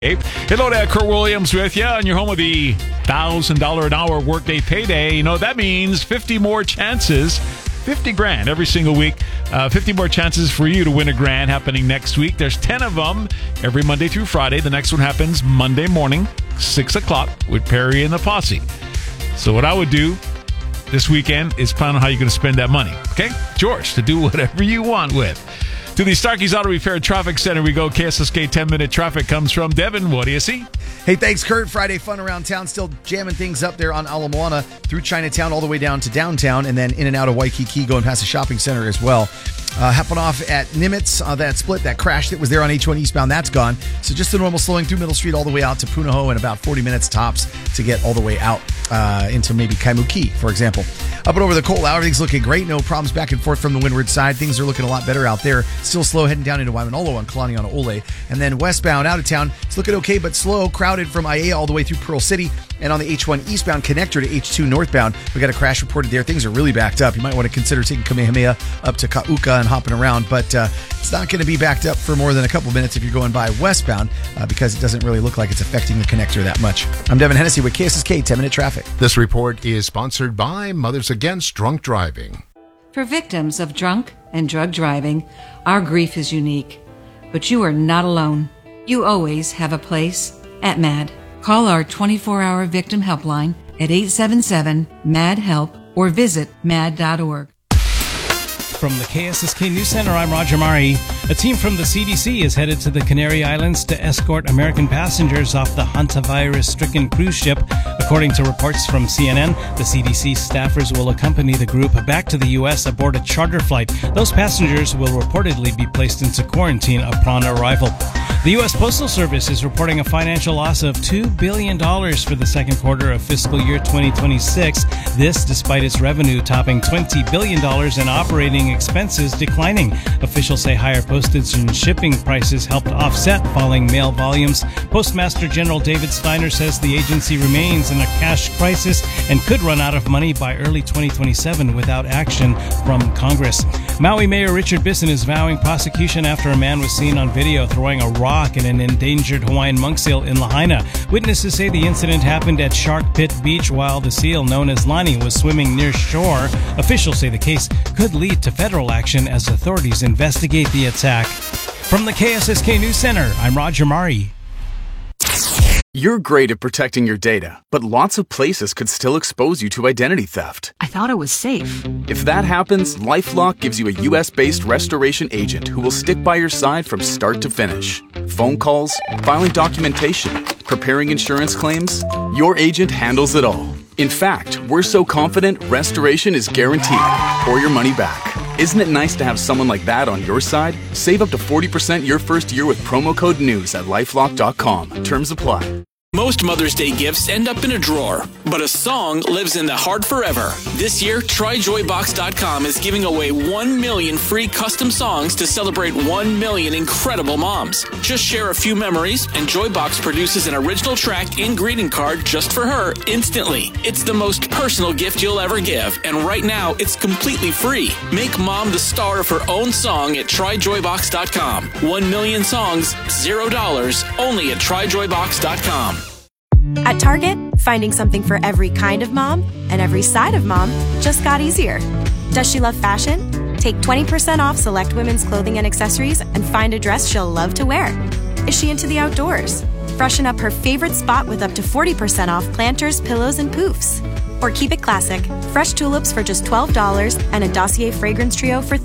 Hello there, Kurt Williams with you, and you're home with the $1,000 an hour workday payday. You know, that means 50 more chances, 50 grand every single week. 50 more chances for you to win a grand happening next week. There's 10 of them every Monday through Friday. The next one happens Monday morning, 6 o'clock with Perry and the Posse. So what I would do this weekend is plan on how you're going to spend that money. Okay? George, to do whatever you want with. To the Starkey's Auto Repair Traffic Center we go. KSSK 10-minute traffic comes from Devin. What do you see? Hey, thanks, Kurt. Friday fun around town. Still jamming things up there on Ala Moana through Chinatown all the way down to downtown and then in and out of Waikiki going past the shopping center as well. Happened off at Nimitz, that split, that crash that was there on H1 eastbound, that's gone. So just the normal slowing through Middle Street all the way out to Punahou in about 40 minutes tops to get all the way out into maybe Kaimuki, for example. Up and over the Coal, everything's looking great. No problems back and forth from the windward side. Things are looking a lot better out there. Still slow heading down into Waimanolo on Kalani on Ole. And then westbound out of town, it's looking okay, but slow, crowded from Aiea all the way through Pearl City. And on the H1 eastbound connector to H2 northbound, we got a crash reported there. Things are really backed up. You might want to consider taking Kamehameha up to Ka'uka and hopping around, but it's not going to be backed up for more than a couple minutes if you're going by westbound because it doesn't really look like it's affecting the connector that much. I'm Devin Hennessy with KSSK 10-minute traffic. This report is sponsored by Mothers Against Drunk Driving. For victims of drunk and drug driving, our grief is unique, but you are not alone. You always have a place at MAD. Call our 24-hour victim helpline at 877-MAD-HELP or visit mad.org. From the KSSK News Center, I'm Roger Mari. A team from the CDC is headed to the Canary Islands to escort American passengers off the hantavirus-stricken cruise ship. According to reports from CNN, the CDC staffers will accompany the group back to the U.S. aboard a charter flight. Those passengers will reportedly be placed into quarantine upon arrival. The U.S. Postal Service is reporting a financial loss of $2 billion for the second quarter of fiscal year 2026. This despite its revenue topping $20 billion and operating expenses declining. Officials say higher postage and shipping prices helped offset falling mail volumes. Postmaster General David Steiner says the agency remains in a cash crisis and could run out of money by early 2027 without action from Congress. Maui Mayor Richard Bisson is vowing prosecution after a man was seen on video throwing a rock in an endangered Hawaiian monk seal in Lahaina. Witnesses say the incident happened at Shark Pit Beach while the seal, known as Lani, was swimming near shore. Officials say the case could lead to federal action as authorities investigate the attack. From the KSSK News Center, I'm Roger Mari. You're great at protecting your data, but lots of places could still expose you to identity theft. I thought it was safe. If that happens, LifeLock gives you a US-based restoration agent who will stick by your side from start to finish. Phone calls, filing documentation, preparing insurance claims, your agent handles it all. In fact, we're so confident restoration is guaranteed or your money back. Isn't it nice to have someone like that on your side? Save up to 40% your first year with promo code NEWS at LifeLock.com. Terms apply. Most Mother's Day gifts end up in a drawer, but a song lives in the heart forever. This year, TryJoyBox.com is giving away 1 million free custom songs to celebrate 1 million incredible moms. Just share a few memories, and Joybox produces an original track and greeting card just for her instantly. It's the most personal gift you'll ever give, and right now, it's completely free. Make mom the star of her own song at TryJoyBox.com. 1 million songs, $0, only at TryJoyBox.com. At Target, finding something for every kind of mom and every side of mom just got easier. Does she love fashion? Take 20% off select women's clothing and accessories and find a dress she'll love to wear. Is she into the outdoors? Freshen up her favorite spot with up to 40% off planters, pillows, and poofs. Or keep it classic. Fresh tulips for just $12 and a Dossier fragrance trio for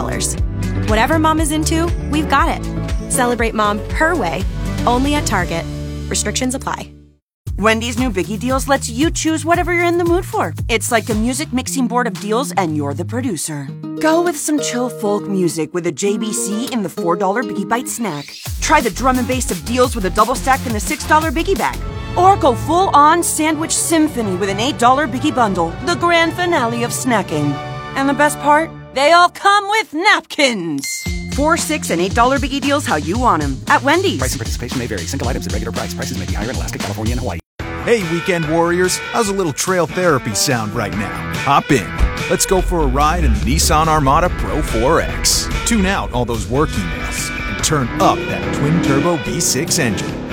$32. Whatever mom is into, we've got it. Celebrate mom her way, only at Target. Restrictions apply. Wendy's new Biggie Deals lets you choose whatever you're in the mood for. It's like a music mixing board of deals, and you're the producer. Go with some chill folk music with a JBC in the $4 Biggie Bite snack. Try the drum and bass of deals with a double stack in the $6 Biggie Bag. Or go full-on sandwich symphony with an $8 Biggie Bundle, the grand finale of snacking. And the best part? They all come with napkins. $4, $6, and $8 Biggie Deals how you want them. At Wendy's. Price and participation may vary. Single items at regular price. Prices may be higher in Alaska, California, and Hawaii. Hey, weekend warriors. How's a little trail therapy sound right now? Hop in. Let's go for a ride in the Nissan Armada Pro 4X. Tune out all those work emails and turn up that twin-turbo V6 engine.